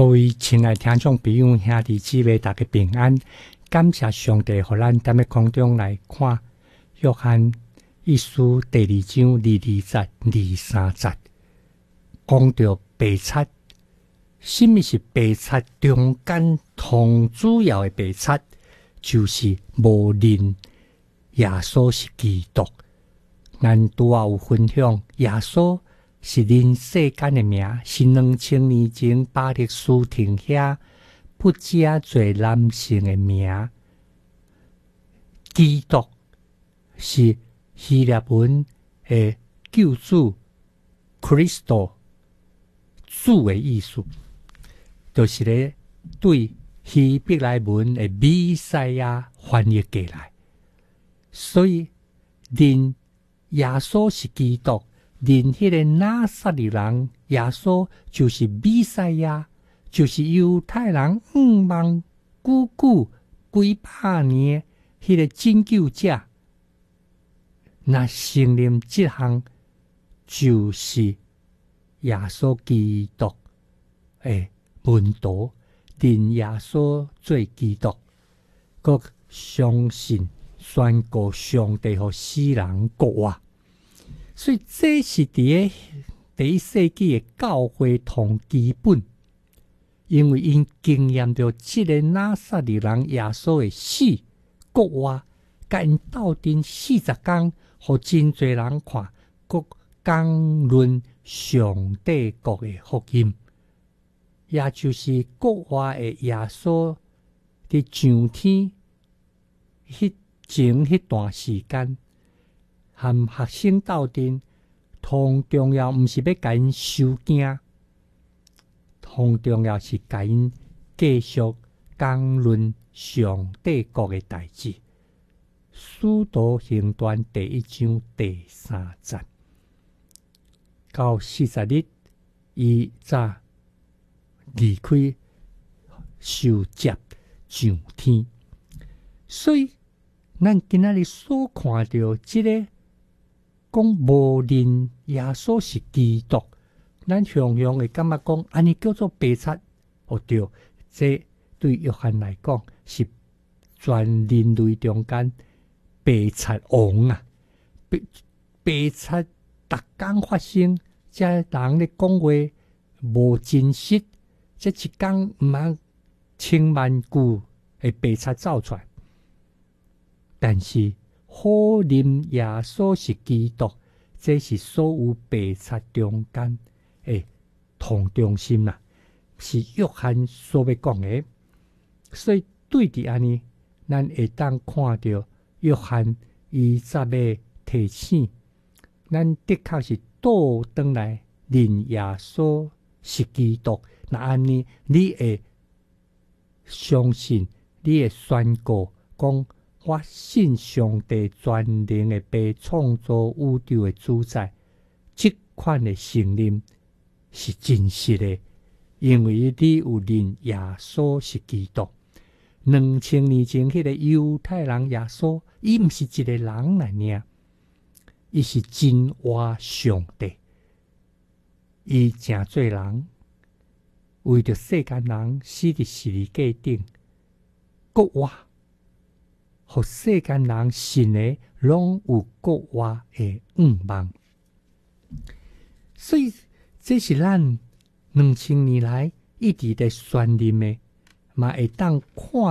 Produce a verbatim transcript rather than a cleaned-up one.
各位亲爱听众朋友、兄弟姊妹，大家平安！感谢上帝，互咱踮咧空中来看约翰一书第二章二二节、二三节，讲到白贼。什么是白贼？中间同主要的白贼，就是无认耶稣是基督。咱拄仔有分享，耶稣是恁世间的名，是两千年前巴勒斯廷遐不加罪男性的名。基督是希腊文的救主 Christo 主的意思，就是咧对希伯来文的弥赛亚翻译过来。所以认耶稣是基督，认迄个拿撒勒人耶稣就是弥赛亚，就是犹太人五万久久几百年迄个拯救者。那承认这项就是耶稣基督的门徒，认耶稣做基督，佮相信宣告上帝和世人国啊。所以这是伫个第一世纪的教会同基本，因为因经验到这个拿撒勒人耶稣的死国话，甲因斗阵四十天，互真侪人看，佮讲论上帝国的福音，也就是国话的耶稣伫上天迄前迄段时间。和学生斗阵，同重要毋是要甲因收惊，同重要是甲因继续讲论上帝国的代志。使徒行传第一章第三节到四十日，伊早离开受接上天。所以，咱今仔日所看到即、這個。讲无认耶稣是基督，咱常常会感觉讲，安尼叫做白贼。哦对，这对约翰来讲是全人类中间白贼王啊！白白贼逐工发生，这人咧讲话无真实，这一工毋通千万句会白贼走出来。但是好认耶稣是基督，这是所有白贼中间的同中心啦，是约翰所要讲的。所以对伫安尼，咱会当看到约翰伊则要提醒，咱的确是倒转来认耶稣是基督。那安尼，你会相信，你会宣告讲。我信上帝全能的被创造宇宙的主宰，这款的信念是真实的，因为你有认耶稣是基督。两千年前迄个犹太人耶稣，伊毋是一个人来尔，伊是真活上帝，伊正做人，为着世间人死伫十字架顶，国活。互世间人信的，拢有国活的愿望。所以，这是咱两千年来一直在宣念的，嘛会当看